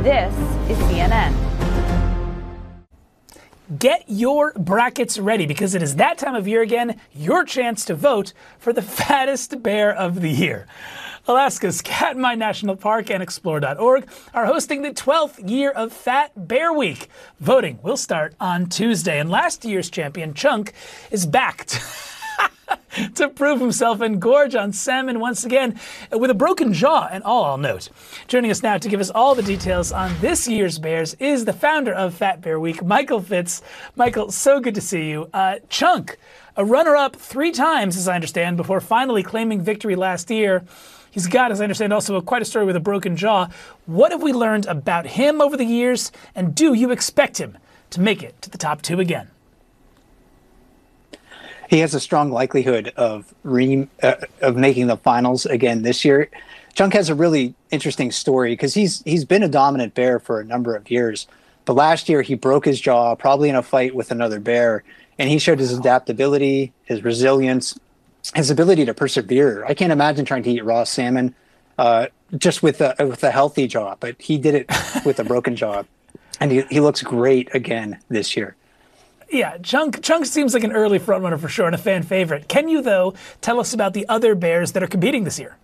This is CNN. Get your brackets ready because it is that time of year again, your chance to vote for the fattest bear of the year. Alaska's Katmai National Park and Explore.org are hosting the 12th year of Fat Bear Week. Voting will start on Tuesday, and last year's champion Chunk is back to prove himself and gorge on salmon once again with a broken jaw and all, I'll note. Joining us now to give us all the details on this year's bears is the founder of Fat Bear Week, Michael Fitz. Michael, so good to see you. Chunk, a runner-up 3 times, as I understand, before finally claiming victory last year. He's got, as I understand, also quite a story with a broken jaw. What have we learned about him over the years, and do you expect him to make it to the top 2 again? He has a strong likelihood of making the finals again this year. Chunk has a really interesting story because he's been a dominant bear for a number of years. But last year he broke his jaw, probably in a fight with another bear, and he showed his adaptability, his resilience, his ability to persevere. I can't imagine trying to eat raw salmon just with a healthy jaw, but he did it with a broken jaw, and he looks great again this year. Yeah, Chunk seems like an early frontrunner for sure and a fan favorite. Can you, though, tell us about the other bears that are competing this year?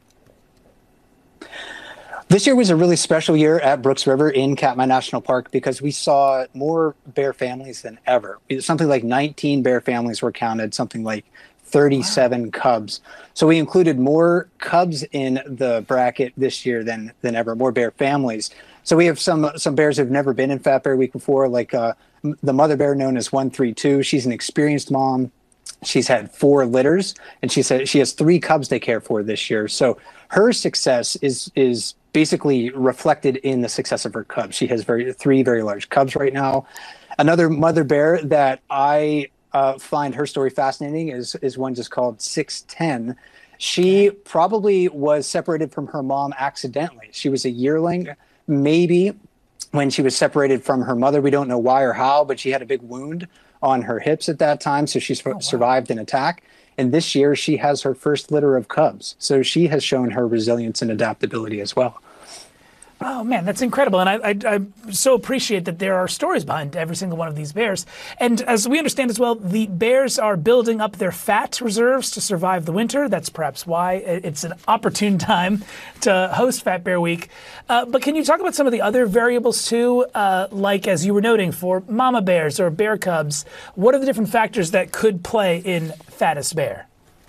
This year was a really special year at Brooks River in Katmai National Park because we saw more bear families than ever. Something like 19 bear families were counted, something like 37 cubs. So we included more cubs in the bracket this year than ever, more bear families. So we have some bears who've never been in Fat Bear Week before, like the mother bear known as 132. She's an experienced mom. She's had 4 litters, and she said she has 3 cubs to care for this year. So her success is basically reflected in the success of her cubs. She has 3 very large cubs right now. Another mother bear that I find her story fascinating is one just called 610. She probably was separated from her mom accidentally. She was a yearling, maybe, when she was separated from her mother. We don't know why or how, but she had a big wound on her hips at that time, so she survived an attack. And this year, she has her first litter of cubs. So she has shown her resilience and adaptability as well. Oh, man, that's incredible. And I so appreciate that there are stories behind every single one of these bears. And as we understand as well, the bears are building up their fat reserves to survive the winter. That's perhaps why it's an opportune time to host Fat Bear Week. But can you talk about some of the other variables, too, like, as you were noting, for mama bears or bear cubs? What are the different factors that could play in fattest bear?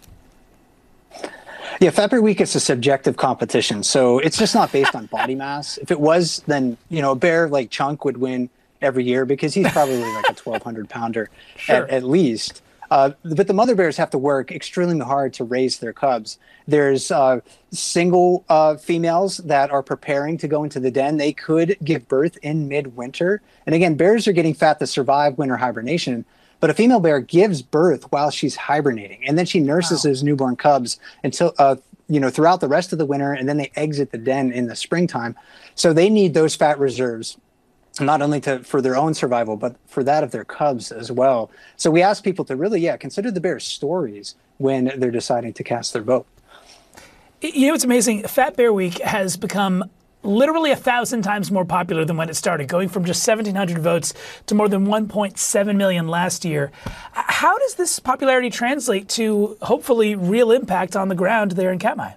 Yeah, Fat Bear Week is a subjective competition, so it's just not based on body mass. If it was, then a bear like Chunk would win every year because he's probably like a 1,200 pounder at least. But the mother bears have to work extremely hard to raise their cubs. There's single females that are preparing to go into the den. They could give birth in midwinter. And again, bears are getting fat to survive winter hibernation. But a female bear gives birth while she's hibernating, and then she nurses those newborn cubs until throughout the rest of the winter, and then they exit the den in the springtime. So they need those fat reserves, not only for their own survival, but for that of their cubs as well. So we ask people to really, consider the bears' stories when they're deciding to cast their vote. It's amazing. Fat Bear Week has become literally 1,000 times more popular than when it started, going from just 1,700 votes to more than 1.7 million last year. How does this popularity translate to hopefully real impact on the ground there in Katmai?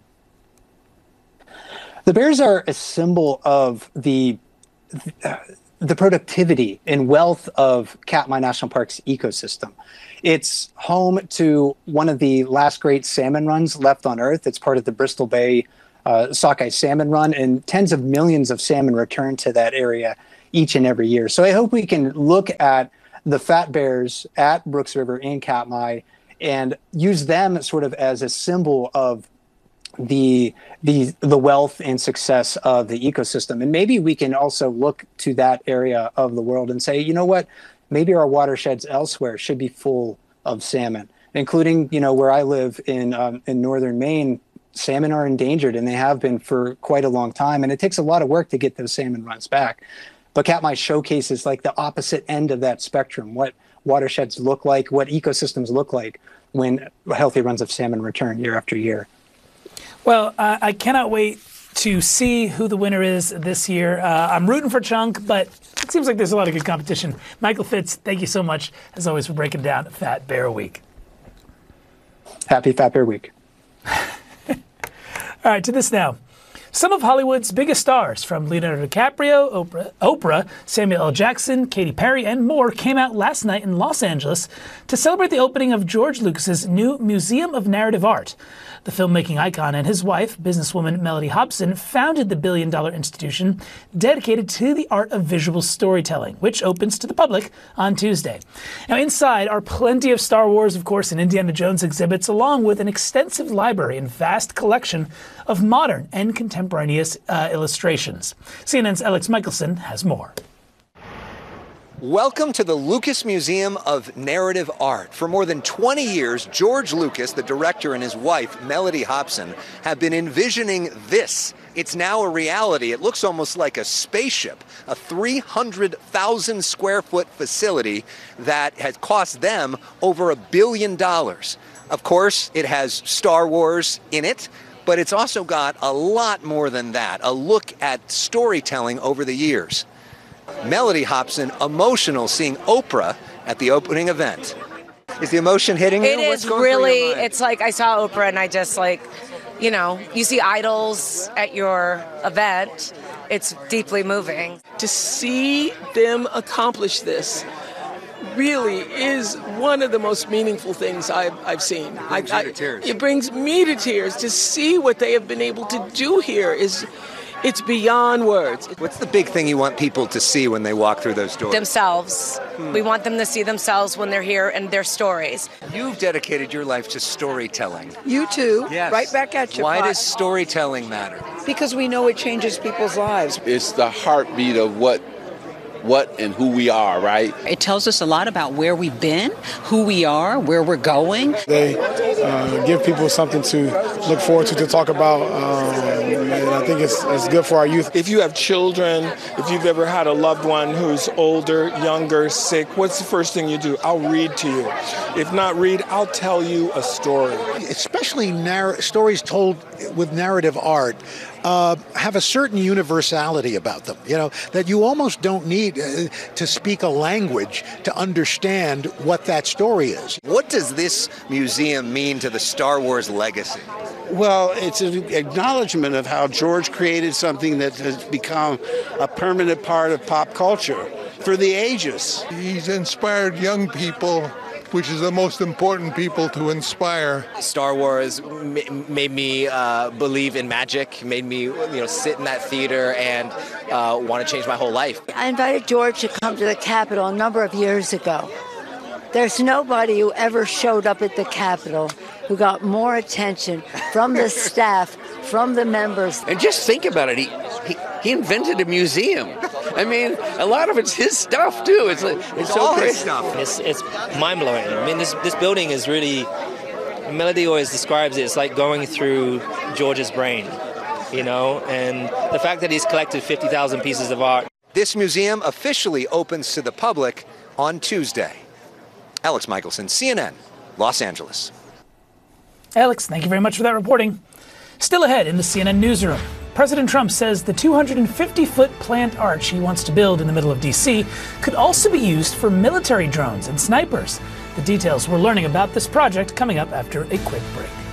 The bears are a symbol of the productivity and wealth of Katmai National Park's ecosystem. It's home to one of the last great salmon runs left on Earth. It's part of the Bristol Bay sockeye salmon run, and tens of millions of salmon return to that area each and every year. So I hope we can look at the fat bears at Brooks River in Katmai and use them sort of as a symbol of the wealth and success of the ecosystem. And maybe we can also look to that area of the world and say, you know what, maybe our watersheds elsewhere should be full of salmon, including, where I live in northern Maine. Salmon are endangered, and they have been for quite a long time, and it takes a lot of work to get those salmon runs back. But Katmai showcases like the opposite end of that spectrum, what watersheds look like, what ecosystems look like when healthy runs of salmon return year after year. Well, I cannot wait to see who the winner is this year. I'm rooting for Chunk, but it seems like there's a lot of good competition. Michael Fitz, thank you so much, as always, for breaking down Fat Bear Week. Happy Fat Bear Week. All right, to this now. Some of Hollywood's biggest stars, from Leonardo DiCaprio, Oprah, Samuel L. Jackson, Katy Perry, and more, came out last night in Los Angeles to celebrate the opening of George Lucas's new Museum of Narrative Art. The filmmaking icon and his wife, businesswoman Mellody Hobson, founded the billion-dollar institution dedicated to the art of visual storytelling, which opens to the public on Tuesday. Now, inside are plenty of Star Wars, of course, and Indiana Jones exhibits, along with an extensive library and vast collection of modern and contemporaneous illustrations. CNN's Alex Michelson has more. Welcome to the Lucas Museum of Narrative Art. For more than 20 years, George Lucas, the director, and his wife, Mellody Hobson, have been envisioning this. It's now a reality. It looks almost like a spaceship, a 300,000 square foot facility that has cost them over $1 billion. Of course, it has Star Wars in it, but it's also got a lot more than that, a look at storytelling over the years. Mellody Hobson, emotional seeing Oprah at the opening event. Is the emotion hitting you? It is really, it's like I saw Oprah and I just you see idols at your event. It's deeply moving. To see them accomplish this really is one of the most meaningful things I've seen. It brings me to tears. To see what they have been able to do here it's beyond words. What's the big thing you want people to see when they walk through those doors? Themselves. We want them to see themselves when they're here and their stories. You've dedicated your life to storytelling. You too. Yes. Right back at you. Why does storytelling matter? Because we know it changes people's lives. It's the heartbeat of what and who we are, right? It tells us a lot about where we've been, who we are, where we're going. They give people something to look forward to talk about, and I think it's good for our youth. If you have children, if you've ever had a loved one who's older, younger, sick, what's the first thing you do? I'll read to you. If not read, I'll tell you a story. Especially stories told with narrative art have a certain universality about them, that you almost don't need to speak a language to understand what that story is. What does this museum mean to the Star Wars legacy? Well, it's an acknowledgement of how George created something that has become a permanent part of pop culture for the ages. He's inspired young people, which is the most important people to inspire. Star Wars made me believe in magic, made me sit in that theater and want to change my whole life. I invited George to come to the Capitol a number of years ago. There's nobody who ever showed up at the Capitol who got more attention from the staff, from the members. And just think about it, he invented a museum. I mean, a lot of it's his stuff too. It's so all great his stuff. It's mind-blowing. I mean, this building is really, Mellody always describes it, it's like going through George's brain, and the fact that he's collected 50,000 pieces of art. This museum officially opens to the public on Tuesday. Alex Michelson, CNN, Los Angeles. Alex, thank you very much for that reporting. Still ahead in the CNN newsroom, President Trump says the 250-foot plant arch he wants to build in the middle of D.C. could also be used for military drones and snipers. The details we're learning about this project coming up after a quick break.